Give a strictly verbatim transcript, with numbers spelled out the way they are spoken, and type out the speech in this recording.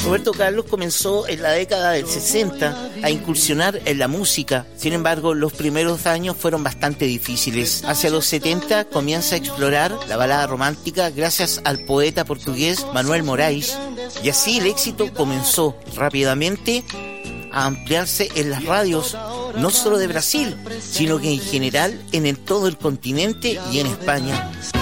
Roberto Carlos comenzó en la década del sesenta a incursionar en la música. Sin embargo, los primeros años fueron bastante difíciles. Hacia los setenta comienza a explorar la balada romántica gracias al poeta portugués Manuel Moraes, y así el éxito comenzó rápidamente a ampliarse en las radios, no solo de Brasil, sino que en general en el, todo el continente y en España.